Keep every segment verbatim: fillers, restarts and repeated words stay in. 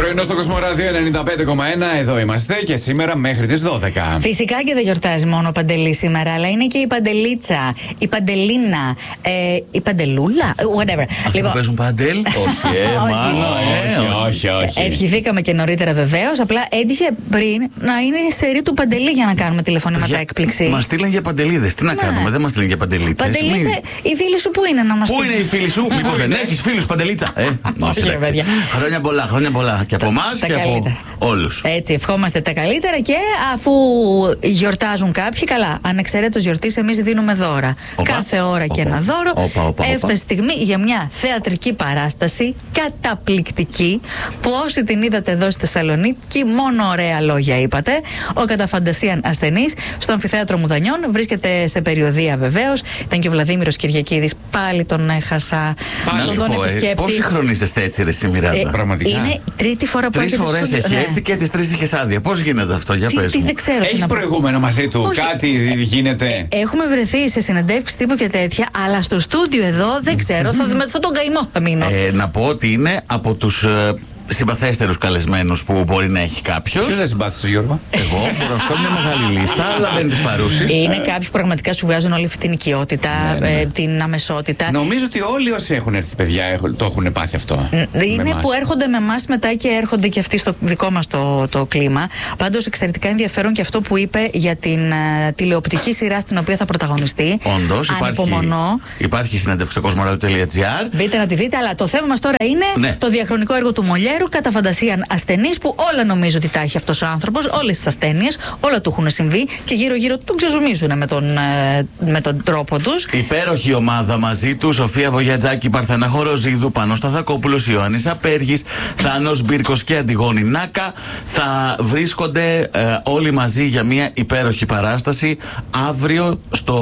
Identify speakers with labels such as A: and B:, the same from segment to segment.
A: Πρωινό στο Κοσμοράδιο ενενήντα πέντε κόμμα ένα. Εδώ είμαστε και σήμερα μέχρι τις δώδεκα.
B: Φυσικά και δεν γιορτάζει μόνο ο Παντελής σήμερα, αλλά είναι και η Παντελίτσα, η Παντελίνα, ε, η Παντελούλα, whatever.
C: Αυτοί λοιπόν, που παίζουν παντέλ, όχι, ε, μάλλον.
A: Όχι, όχι, όχι.
B: Ευχηθήκαμε και νωρίτερα βεβαίως. Απλά έτυχε πριν να είναι σερί του Παντελή για να κάνουμε τηλεφωνήματα έκπληξη.
C: Μας στείλαν για παντελίδες. Τι να ναι. κάνουμε, δεν μας στείλαν για παντελίτσες.
B: Παντελίτσα, οι φίλοι σου πού είναι να μας
C: Πού είναι οι φίλοι σου, μήπως δεν έχεις φίλους Παντελίτσα. Ε, όχι, χρόνια πολλά, χρόνια πολλά. Και από εμάς και από όλους.
B: Έτσι, ευχόμαστε τα καλύτερα και αφού γιορτάζουν κάποιοι, καλά, ανεξαιρέτως γιορτής, εμείς δίνουμε δώρα. Οπα. Κάθε ώρα οπα. Και ένα δώρο.
C: Οπα, οπα,
B: Έφτασε η στιγμή για μια θεατρική παράσταση καταπληκτική που όσοι την είδατε εδώ στη Θεσσαλονίκη, μόνο ωραία λόγια είπατε. Ο κατά φαντασίαν ασθενής στο Αμφιθέατρο Μουδανιών. Βρίσκεται σε περιοδεία βεβαίως. Ήταν και ο Βλαδίμηρος Κυριακίδης. Πάλι τον έχασα.
C: Πάλι τον πω, ε, πόσοι χρόνοι είστε έτσι, ρε Μιράντα?
B: Ε,
A: πραγματικά.
B: Είναι τρίτη φορά που
C: Τρεις φορές έχει
B: ναι.
C: έρθει και τις τρεις είχες άδεια. Πώς γίνεται αυτό, για
B: τι,
C: πες
B: τι,
C: μου.
B: δεν ξέρω.
A: Έχεις προηγούμενο μαζί του, όχι. Κάτι γίνεται.
B: Ε, έχουμε βρεθεί σε συνεντεύξεις τύπου και τέτοια, αλλά στο στούντιο εδώ δεν ξέρω. θα, με αυτόν τον καημό θα μείνω.
C: Ε, να πω ότι είναι από τους ε, συμπαθέστερους καλεσμένους που μπορεί να έχει κάποιος.
A: Ποιος δεν συμπάθησε, Γιώργο?
C: Εγώ μπορώ να σκόψω μια μεγάλη λίστα, αλλά δεν τις παρούσεις.
B: Είναι κάποιοι που πραγματικά σου βγάζουν όλη αυτή την οικειότητα, ναι, ναι. Ε, την αμεσότητα.
A: Νομίζω ότι όλοι όσοι έχουν έρθει, παιδιά, έχουν, το έχουν πάθει αυτό.
B: Είναι που έρχονται με εμάς μετά και έρχονται και αυτοί στο δικό μας το, το κλίμα. Πάντως, εξαιρετικά ενδιαφέρον και αυτό που είπε για την uh, τηλεοπτική σειρά στην οποία θα πρωταγωνιστεί.
C: Όντως, υπάρχει, υπάρχει συνέντευξη στο κοσμοράδιο τελεία τζι άρ.
B: Μπείτε να τη δείτε, αλλά το θέμα μας τώρα είναι ναι. το διαχρονικό έργο του Μολιέρου. Κατά φαντασίαν ασθενής, που όλα νομίζω ότι τα έχει αυτός ο άνθρωπος, όλες τις ασθένειες, όλα του έχουν συμβεί και γύρω-γύρω τον ξεζουμίζουν με τον, ε, με τον τρόπο τους.
C: Υπέροχη ομάδα μαζί του: Σοφία Βογιατζάκη, Παρθένα Χοροζίδου, Πάνος Σταθακόπουλος, Ιωάννης Απέργης, Θάνος Μπύρκος και Αντιγόνη Νάκα. Θα βρίσκονται ε, όλοι μαζί για μια υπέροχη παράσταση αύριο στο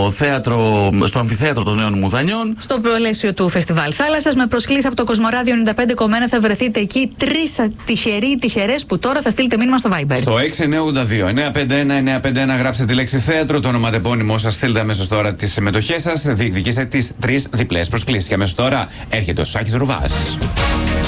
C: θέατρο, στο Αμφιθέατρο των Νέων Μουδανιών.
B: Στο πλαίσιο του Φεστιβάλ Θάλασσας, με προσκλήσεις από το Κοσμοράδιο ενενήντα πέντε κόμμα ένα θα βρεθείτε εκεί τρεις τυχεροί τυχερές που τώρα θα στείλετε μήνυμα στο Viber.
A: Στο έξι εννιά ογδόντα δύο εννιά πέντε ένα εννιά πέντε ένα γράψτε τη λέξη θέατρο, το ονοματεπώνυμό σας, στείλτε αμέσως τώρα τις συμμετοχές σας, διεκδικήστε τις τρεις διπλές προσκλήσεις. Και αμέσως τώρα έρχεται ο Σάκης Ρουβάς.